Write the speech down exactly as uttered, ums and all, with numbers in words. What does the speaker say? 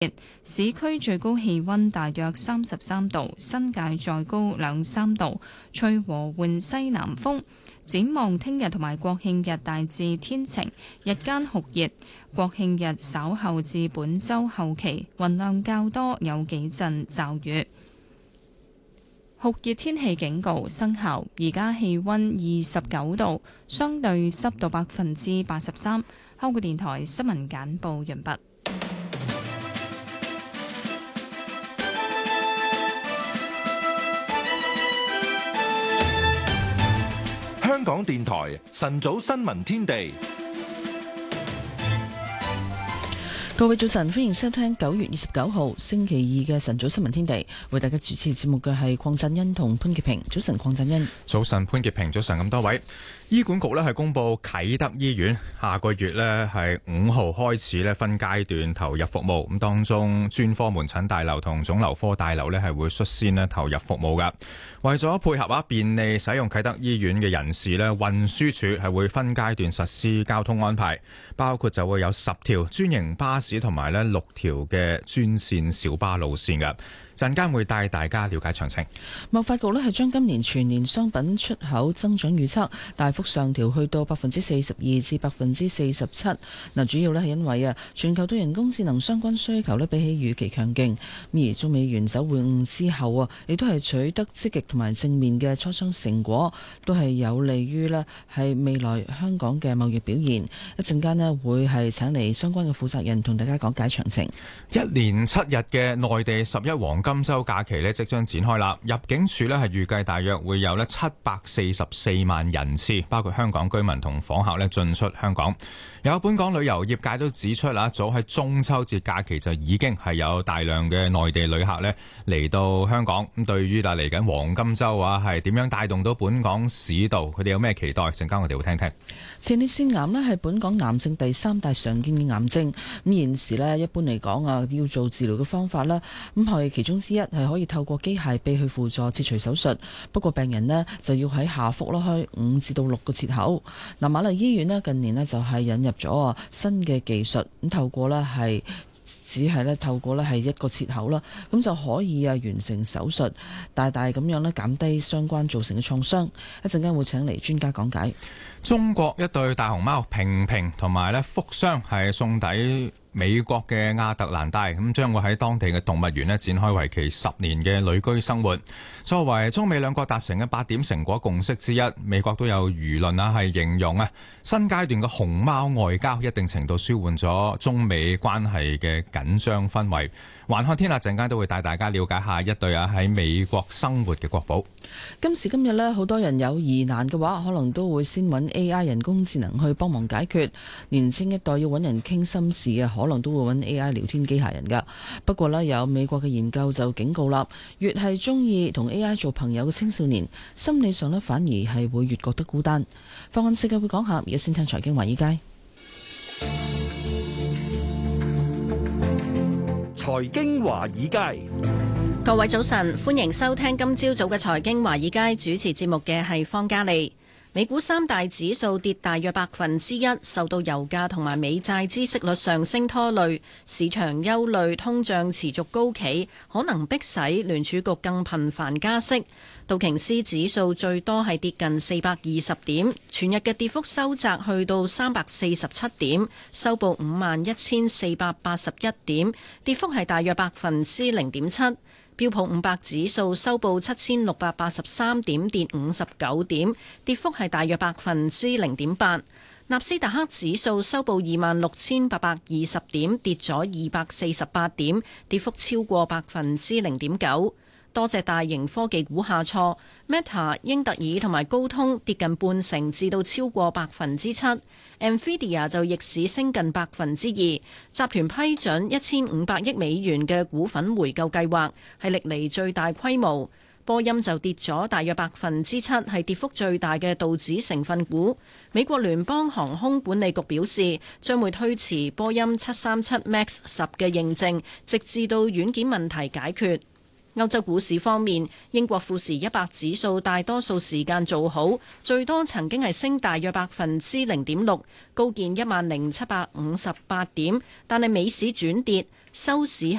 市區最高氣溫大約三十三度，新界再高兩三度，吹和緩西南風。展望聽日同埋國慶日大致天晴，日間酷熱。國慶日稍後至本週後期雲量較多，有幾陣驟雨。酷熱天氣警告生效，而家氣溫二十九度，相對濕度百分之八十三。香港電台新聞簡報完畢。 香港電台晨早新聞天地， 各位早晨，歡迎收聽九月二十九號星期二嘅晨早新聞天地。為大家主持節目嘅係鄺振欣同潘潔平。早晨，鄺振欣。 早晨，潘潔平。早晨，咁多位。醫管局咧係公布啟德醫院下個月咧係五號開始咧分階段投入服務，咁當中專科門診大樓同腫瘤科大樓咧係會率先咧投入服務噶。為咗配合啊便利使用啟德醫院嘅人士咧，運輸署係會分階段實施交通安排，包括就會有十條專營巴士同埋咧六條嘅專線小巴路線噶。陣間會帶大家了解詳情。 貿發局咧係將今年全年商品出口增長預測大幅上調去到百分之四十二至百分之四十七。嗱，主要咧係因為啊，全球對人工智能相關需求咧比起預期強勁。而中美元首會晤之後啊，亦都係取得積極同埋正面嘅磋商成果，都係有利於咧係未來香港嘅貿易表現。一陣間咧會係請嚟相關嘅負責人同大家講解詳情。 一連七日嘅內地十一黃金周假期咧即將展開啦，入境處咧係預計大約會有咧七百四十四萬人次，包括香港居民同訪客咧進出香港。有本港旅遊業界都指出啦，早喺中秋節假期就已經係有大量嘅內地旅客咧嚟到香港。咁對於嚟緊黃金周啊，係點樣帶動到本港市道？佢哋有咩期待？陣間我哋會聽聽。 前列腺癌咧係本港癌症第三大常見嘅癌症。咁現時咧一般嚟講啊，要做治療嘅方法咧，咁係其中之一係可以透過機械臂去輔助切除手術。不過病人咧就要喺下腹咯開五至到六個切口。嗱，瑪麗醫院咧近年咧就係引入咗啊新嘅技術，咁透過咧係只係咧透過咧係一個切口啦，咁就可以啊完成手術，大大咁樣咧減低相關造成嘅創傷。一陣間會請嚟專家講解。 中國一對大熊貓平平同埋咧福雙係送抵美國嘅亞特蘭大，咁將會喺當地嘅動物園咧展開為期十年嘅旅居生活。作為中美兩國達成嘅八點成果共識之一，美國都有輿論啊係形容啊新階段嘅熊貓外交一定程度舒緩咗中美關係嘅緊張氛圍。環看天下陣間都會帶大家了解下一對啊喺美國生活嘅國寶。 今時今日呢，好多人有疑難嘅話，可能都會先揾 A I 人工智能去幫忙解決。年輕一代要揾人傾心事啊，可能都會揾 A I 聊天機械人噶。不過呢，有美國嘅研究就警告啦，越係中意同 A I 做朋友嘅青少年，心理上呢反而係會越覺得孤單。放眼世界會講下，而家先聽財經華爾街。 財經華爾街， 各位早晨，歡迎收聽今朝早嘅財經華爾街，主持節目嘅係方嘉利。美股三大指數跌大約百分之一，受到油價同埋美債孳息率上升拖累，市場憂慮通脹持續高企，可能迫使聯儲局更頻繁加息。道瓊斯指數最多係跌近四百二十點，全日嘅跌幅收窄去到三百四十七點，收報五萬一千四百八十一點，跌幅係大約百分之零點七。標普五百指數收報七千六百八十三點，跌五十九點，跌幅係大約百分之零點八。納斯達克指數收報二萬六千八百二十點，跌咗二百四十八點，跌幅超過百分之零點九。多隻大型科技股下挫 ，Meta、英特爾同埋高通跌近半成，至到超過百分之七。Nvidia 就逆市升近百分之二。集團批准一千五百億美元嘅股份回購計劃，係歷嚟最大規模。波音就跌咗大約百分之七，係跌幅最大嘅道指成分股。美國聯邦航空管理局表示，將會推遲波音七三七 MAX 十嘅認證，直至到軟件問題解決。歐洲股市方面，英國富時一百指數大多數時間做好，最多曾經係升大約百分之零點六，高見一萬零七百五十八點，但係美市轉跌， 收市